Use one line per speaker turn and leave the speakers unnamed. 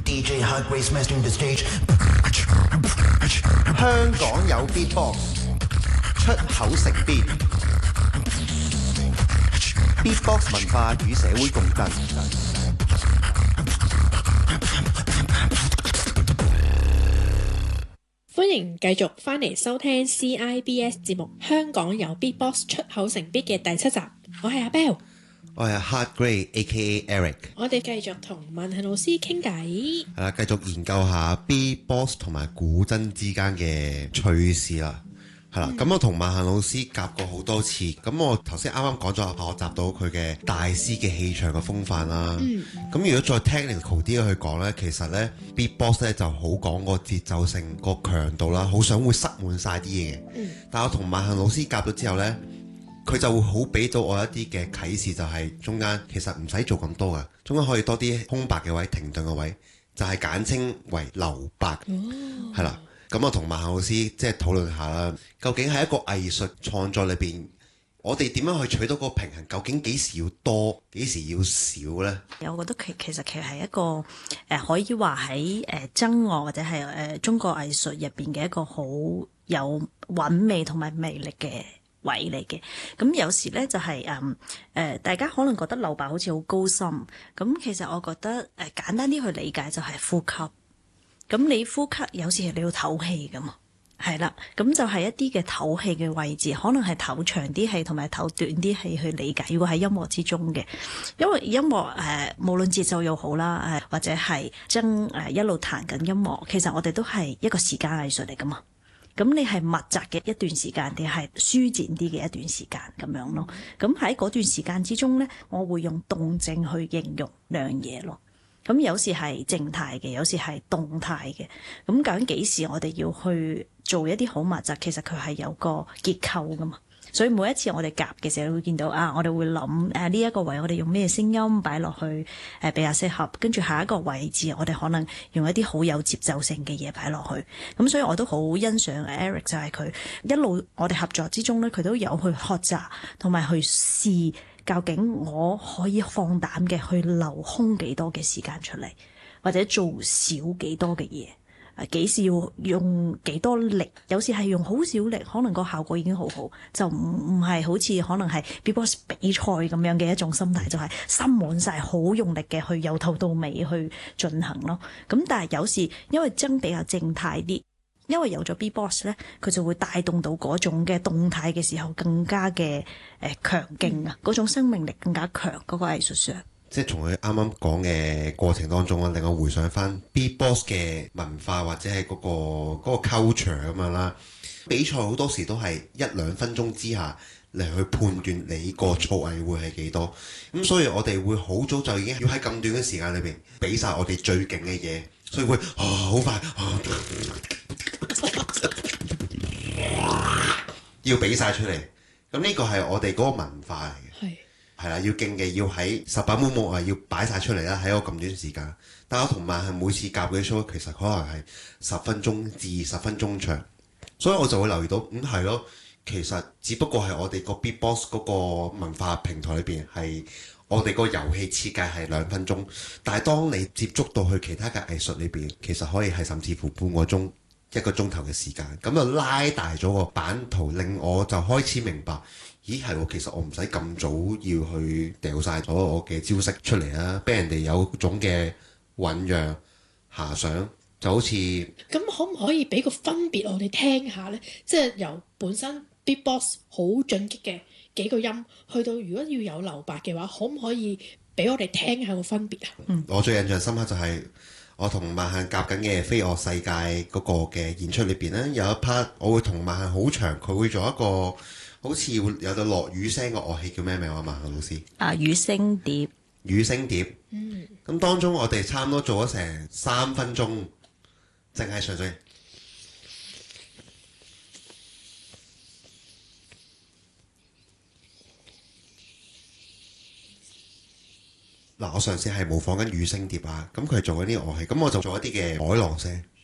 DJ Hot Grace mastering the stage.
香港有 Beatbox， 出口成邊 Beatbox 文化與社會共振。
歡迎繼續返嚟收聽 CIBS 節目《香港有 Beatbox 出口成 Beat》嘅第7集，我係阿 Bell，
我係 Hot Grace A.K.A. Eric。
我哋繼續同萬恆老師傾偈，
係啦，繼續研究下 Beatbox 同埋古箏之間嘅趣事啦。係啦，咁我同萬恆老師夾過好多次，咁我頭先啱啱講咗學習到佢嘅大師嘅氣場嘅風範啦。咁如果再 technical 啲去講呢，其實呢 Beatbox 呢就好講個節奏性、個強度啦，好想會塞滿晒啲嘢。但我同萬恆老師夾咗之後呢，佢就會好俾到我一啲嘅啟示，就係中間其實唔使做咁多㗎，中間可以多啲空白嘅位、停頓嘅位，就係簡稱為留白，係啦。咁我同萬恆老師即係討論下啦，究竟喺一個藝術創作裏邊，我哋點樣去取到個平衡？究竟幾時要多，幾時要少呢？
我覺得其實係一個可以話喺箏樂或者係中國藝術入邊嘅一個好有韻味同埋魅力嘅位嚟嘅。咁有時咧就係大家可能覺得留白好似好高深，咁其實我覺得簡單啲去理解就係呼吸。咁你呼吸有時係你要唞氣㗎嘛，係啦，咁就係一啲嘅唞氣嘅位置，可能係唞長啲氣同埋唞短啲氣去理解。如果喺音樂之中嘅，因為音樂無論節奏又好啦，或者係將一路彈緊音樂，其實我哋都係一個時間藝術嚟㗎嘛。咁你係密集嘅一段時間，定係舒展啲嘅一段時間咁樣咯。咁喺嗰段時間之中咧，我會用動靜去形容兩樣嘢咯。咁有時係靜態嘅，有時係動態嘅。咁究竟幾時我哋要去做一啲好密集？其實佢係有個結構噶嘛。所以每一次我哋夾嘅時候，你會見到我哋會諗呢一個位我哋用咩聲音擺落去比較適合。跟住下一個位置，我哋可能用一啲好有節奏性嘅嘢擺落去。咁所以我都好欣賞 Eric， 就係佢一路我哋合作之中咧，佢都有去學習同埋去試。究竟我可以放膽嘅去留空幾多嘅時間出嚟，或者做少幾多嘅嘢？幾時要用幾多力？有時係用好少力，可能個效果已經好好，就唔係好似可能係 Beatbox 比賽咁樣嘅一種心態，就係心滿晒，好用力嘅去由頭到尾去進行咯。咁但係有時因為箏比較靜態啲。因為有咗 Beatbox 咧，佢就會帶動到嗰種嘅動態嘅時候更加嘅強勁啊！嗰種生命力更加強，嗰個藝術上。即係從佢啱啱講嘅過程當中啊，令我回想翻 Beatbox 嘅文化或者係嗰個 culture 咁樣啦。比賽好多時都係1-2分鐘之下嚟去判斷你個造詣會係幾多。咁所以我哋會好早就已經要喺咁短嘅時間裏邊俾晒我哋最勁嘅嘢，所以會好快要俾晒出嚟，咁呢個係我哋嗰個文化嚟嘅，係啦，要勁嘅要喺18 moment要擺晒出嚟啦，喺個咁短時間。但我同萬恆每次夾嘅 show 其實可能係10分鐘至20分鐘長，所以我就會留意到，係咯，其實只不過係我哋個 Beatbox 嗰個文化平台裏邊係我哋個遊戲設計係2分鐘，但係當你接觸到去其他嘅藝術裏邊，其實可以係甚至乎半個鐘。1個鐘頭嘅時間，咁就拉大咗個版圖，令我就開始明白，咦係喎，其實我唔使咁早要去掉晒咗我嘅招式出嚟啊，俾人哋有種嘅醖釀遐想，就好似
咁可唔可以俾個分別我哋聽下呢？即係由本身 Beatbox 好進擊嘅幾個音，去到如果要有留白嘅話，可唔可以俾我哋聽下個分別啊？
我最印象深刻就係我同萬恆夾緊嘅飛樂世界嗰個嘅演出裏邊咧，有一 part 我會同萬恆好長，佢會做一個好似會有到落雨聲嘅樂器，叫咩名啊？萬恆老師雨聲碟。雨聲碟。咁當中我哋差唔多做咗成3分鐘，淨係純粹嗱，我上次係模仿緊雨聲碟啊，咁佢係做緊啲樂器，咁我就做一啲嘅海浪聲。